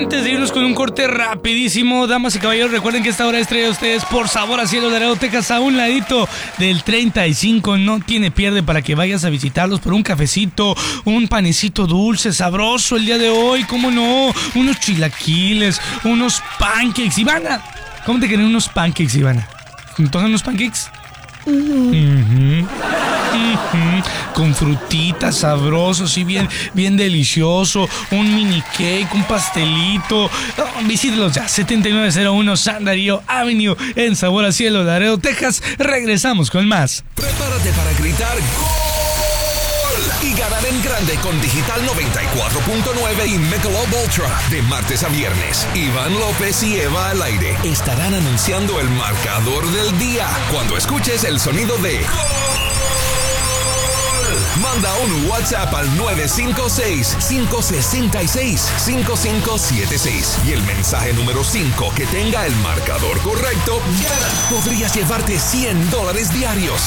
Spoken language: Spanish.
antes de irnos con un corte rapidísimo, damas y caballeros, recuerden que esta hora es traída a ustedes por Sabor a Cielo Laredo, Texas, a un ladito del 35. No tiene pierde para que vayas a visitarlos por un cafecito, un panecito dulce, sabroso el día de hoy, cómo no, unos chilaquiles, unos pancakes. Ivana, ¿cómo te quieren unos pancakes, Ivana? ¿Me tocan unos pancakes? Con frutitas, sabrosos y bien delicioso. Un mini cake, un pastelito. Visítelos ya, 7901 San Darío Avenue en Sabor a Cielo, Laredo, Texas. Regresamos con más. Prepárate para gritar ¡Gol! Y ganar en grande con Digital 94.9 y Michelob Ultra. De martes a viernes, Iván López y Eva al aire estarán anunciando el marcador del día. Cuando escuches el sonido de ¡Gol! Manda un WhatsApp al 956-566-5576 y el mensaje número 5 que tenga el marcador correcto gana. Podrías llevarte $100 diarios.